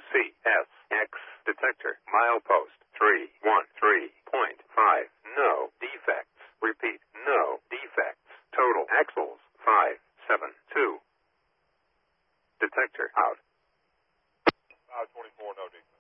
CSX detector. Milepost 313.5. No defects. Repeat, no defects. Total axles 572. Detector out. 524, no defects.